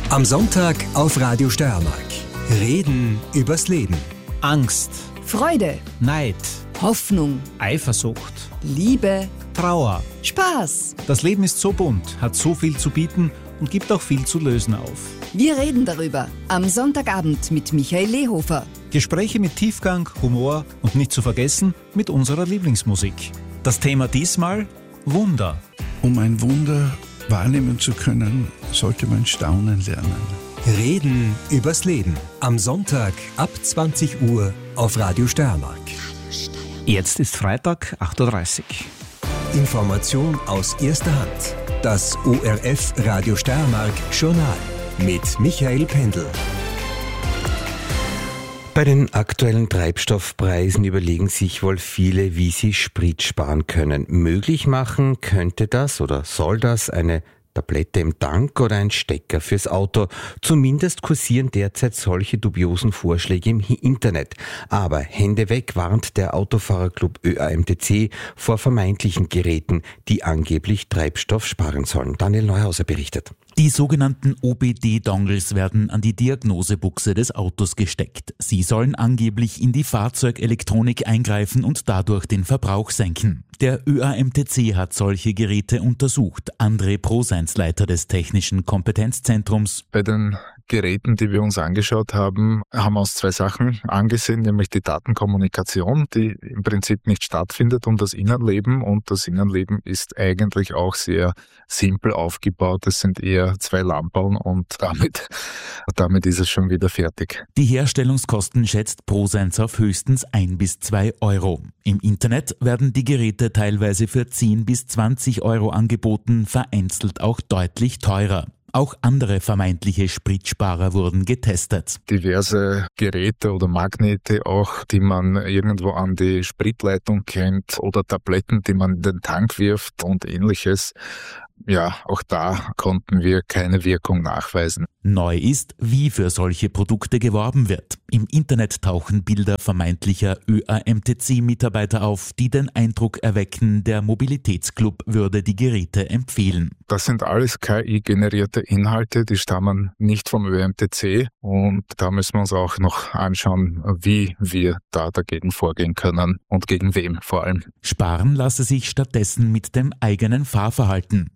Am Sonntag auf Radio Steiermark. Reden übers Leben. Angst, Freude, Neid, Hoffnung, Eifersucht, Liebe, Trauer. Spaß. Das Leben ist so bunt, hat so viel zu bieten und gibt auch viel zu lösen auf. Wir reden darüber am Sonntagabend mit Michael Lehofer. Gespräche mit Tiefgang, Humor und nicht zu vergessen mit unserer Lieblingsmusik. Das Thema diesmal: Wunder. Um ein Wunder wahrnehmen zu können, sollte man staunen lernen. Reden übers Leben. Am Sonntag ab 20 Uhr auf Radio Steiermark. Jetzt ist Freitag, 8.30 Uhr. Information aus erster Hand. Das ORF Radio Steiermark Journal mit Michael Pendl. Bei den aktuellen Treibstoffpreisen überlegen sich wohl viele, wie sie Sprit sparen können. Möglich machen könnte das oder soll das eine Tablette im Tank oder ein Stecker fürs Auto. Zumindest kursieren derzeit solche dubiosen Vorschläge im Internet. Aber Hände weg warnt der Autofahrerclub ÖAMTC vor vermeintlichen Geräten, die angeblich Treibstoff sparen sollen. Daniel Neuhauser berichtet. Die sogenannten OBD-Dongles werden an die Diagnosebuchse des Autos gesteckt. Sie sollen angeblich in die Fahrzeugelektronik eingreifen und dadurch den Verbrauch senken. Der ÖAMTC hat solche Geräte untersucht. André Proseins, Leiter des Technischen Kompetenzzentrums. Bei den Geräten, die wir uns angeschaut haben, haben wir uns zwei Sachen angesehen, nämlich die Datenkommunikation, die im Prinzip nicht stattfindet, und das Innenleben. Und das Innenleben ist eigentlich auch sehr simpel aufgebaut. Es sind eher zwei Lampen und damit ist es schon wieder fertig. Die Herstellungskosten schätzt Proseins auf höchstens 1 bis 2 Euro. Im Internet werden die Geräte teilweise für 10 bis 20 Euro angeboten, vereinzelt auch deutlich teurer. Auch andere vermeintliche Spritsparer wurden getestet. Diverse Geräte oder Magnete auch, die man irgendwo an die Spritleitung kennt, oder Tabletten, die man in den Tank wirft und ähnliches. Ja, auch da konnten wir keine Wirkung nachweisen. Neu ist, wie für solche Produkte geworben wird. Im Internet tauchen Bilder vermeintlicher ÖAMTC-Mitarbeiter auf, die den Eindruck erwecken, der Mobilitätsclub würde die Geräte empfehlen. Das sind alles KI-generierte Inhalte, die stammen nicht vom ÖAMTC, und da müssen wir uns auch noch anschauen, wie wir da dagegen vorgehen können und gegen wem vor allem. Sparen lasse sich stattdessen mit dem eigenen Fahrverhalten.